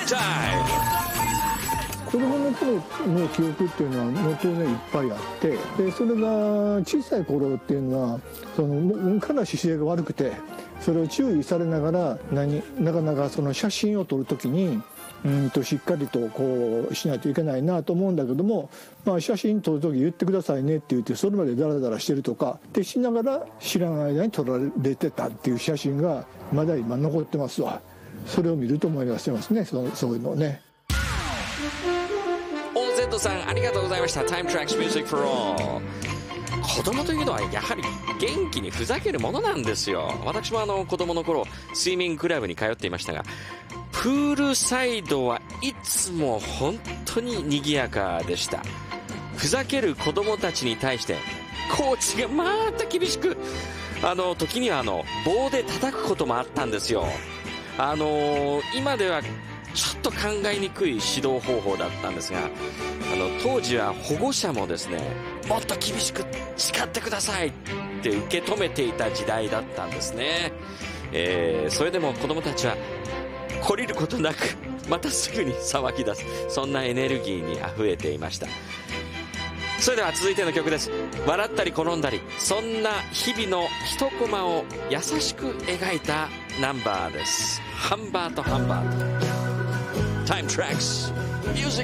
子供の頃の記憶っていうのは当然いっぱいあって、でそれが小さい頃っていうのはかなり姿勢が悪くて、それを注意されながらなかなかその写真を撮るときにしっかりとこうしないといけないなと思うんだけども、写真撮るとき言ってくださいねって言って、それまでダラダラしてるとかってしながら知らない間に撮られてたっていう写真がまだ今残ってますわ。それを見ると思い出してますね、そういうのね。 OZ さんありがとうございました。 Time Tracks Music for All。 子供というのはやはり元気にふざけるものなんですよ。私も子供の頃スイミングクラブに通っていましたが、プールサイドはいつも本当に賑やかでした。ふざける子供たちに対してコーチがまた厳しく、時には棒で叩くこともあったんですよ。今ではちょっと考えにくい指導方法だったんですが、当時は保護者もですね、もっと厳しく叱ってくださいって受け止めていた時代だったんですね。それでも子供たちは懲りることなくまたすぐに騒ぎ出す、そんなエネルギーにあふれていました。それでは続いての曲です。笑ったり転んだり、そんな日々の一コマを優しく描いたナンバーです。ハンバートハンバート。 Time Tracks Music